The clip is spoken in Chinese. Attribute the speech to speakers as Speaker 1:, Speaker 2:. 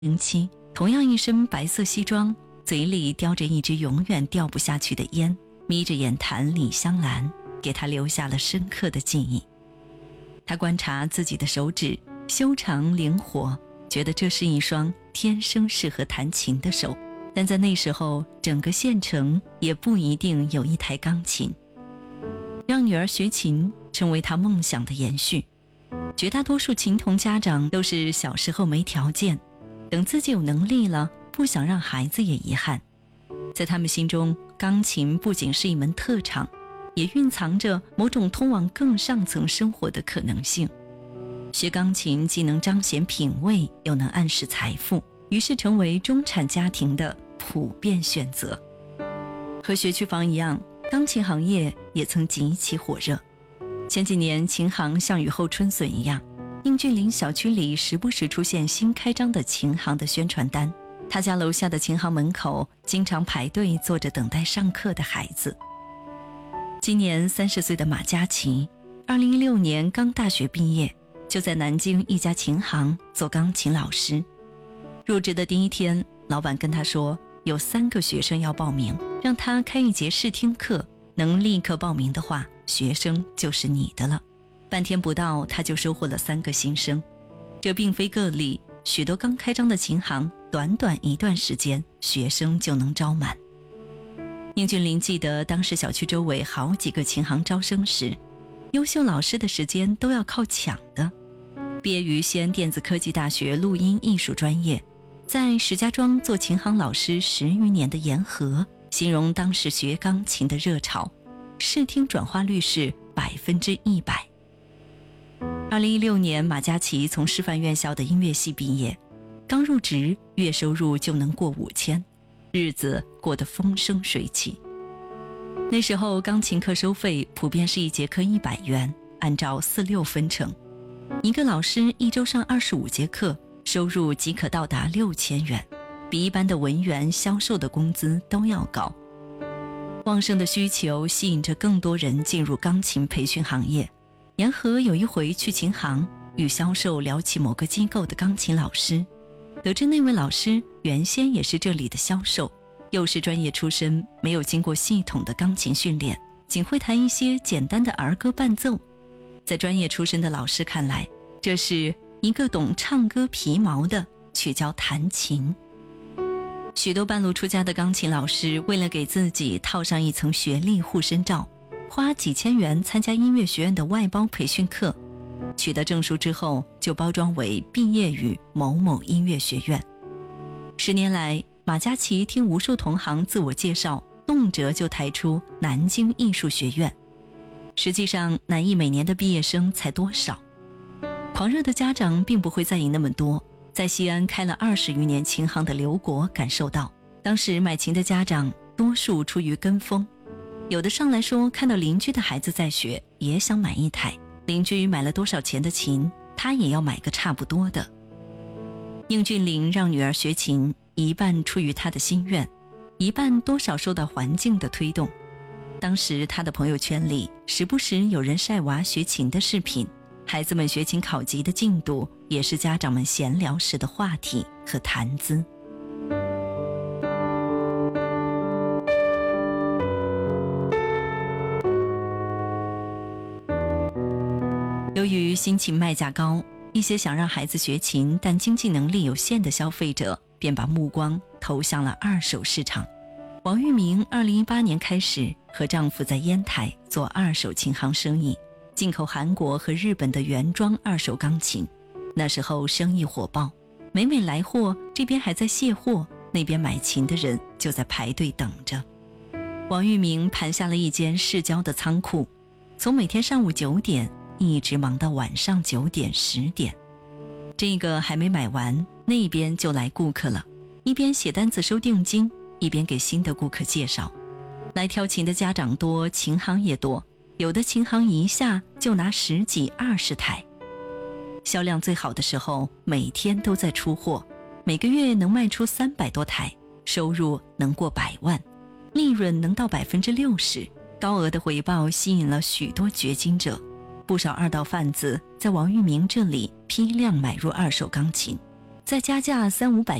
Speaker 1: 2007，同样一身白色西装，嘴里叼着一支永远掉不下去的烟，眯着眼弹李香兰，给他留下了深刻的记忆。他观察自己的手指修长灵活，觉得这是一双天生适合弹琴的手，但在那时候整个县城也不一定有一台钢琴。让女儿学琴成为他梦想的延续。绝大多数琴童家长都是小时候没条件，等自己有能力了，不想让孩子也遗憾。在他们心中，钢琴不仅是一门特长，也蕴藏着某种通往更上层生活的可能性。学钢琴既能彰显品味，又能暗示财富，于是成为中产家庭的普遍选择。和学区房一样，钢琴行业也曾极其火热。前几年琴行像雨后春笋一样，应俊岭小区里时不时出现新开张的琴行的宣传单，他家楼下的琴行门口经常排队坐着等待上课的孩子。今年30岁的马嘉祺，2016年刚大学毕业，就在南京一家琴行做钢琴老师。入职的第一天，老板跟他说有3个学生要报名，让他开一节试听课，能立刻报名的话，学生就是你的了。半天不到，他就收获了3个新生。这并非个例，许多刚开张的琴行，短短一段时间，学生就能招满。宁俊林记得当时小区周围好几个琴行招生时，优秀老师的时间都要靠抢的。毕业于西安电子科技大学录音艺术专业，在石家庄做琴行老师10余年的严和，形容当时学钢琴的热潮，视听转化率是100%。2016年，马嘉祺从师范院校的音乐系毕业，刚入职，月收入就能过5000，日子过得风生水起。那时候钢琴课收费普遍是1节课100元，按照4-6分成，一个老师一周上25节课，收入即可到达6000元，比一般的文员销售的工资都要高。旺盛的需求吸引着更多人进入钢琴培训行业。严和有一回去琴行，与销售聊起某个机构的钢琴老师，得知那位老师原先也是这里的销售，又是专业出身，没有经过系统的钢琴训练，仅会弹一些简单的儿歌伴奏。在专业出身的老师看来，这是一个懂唱歌皮毛的去教弹琴。许多半路出家的钢琴老师，为了给自己套上一层学历护身罩，花几千元参加音乐学院的外包培训课，取得证书之后就包装为毕业于某某音乐学院。10年来，马嘉祺听无数同行自我介绍，动辄就抬出南京艺术学院。实际上，南艺每年的毕业生才多少？狂热的家长并不会在意那么多。在西安开了20余年琴行的刘国感受到，当时买琴的家长多数出于跟风，有的上来说看到邻居的孩子在学，也想买一台，邻居买了多少钱的琴，他也要买个差不多的。宁俊林让女儿学琴，一半出于他的心愿，一半多少受到环境的推动。当时他的朋友圈里时不时有人晒娃学琴的视频，孩子们学琴考级的进度也是家长们闲聊时的话题和谈资。由于新琴卖价高，一些想让孩子学琴但经济能力有限的消费者便把目光投向了二手市场。王玉明2018年开始和丈夫在烟台做二手琴行生意，进口韩国和日本的原装二手钢琴。那时候生意火爆，每来货，这边还在卸货，那边买琴的人就在排队等着。王玉明盘下了一间市郊的仓库，从每天上午9点一直忙到晚上9点10点。这个还没买完，那边就来顾客了，一边写单子收定金，一边给新的顾客介绍。来挑琴的家长多，琴行也多，有的琴行一下就拿10几20台。销量最好的时候，每天都在出货，每个月能卖出300多台，收入能过100万，利润能到60%，高额的回报吸引了许多掘金者。不少二道贩子在王玉明这里批量买入二手钢琴， 再加价300-500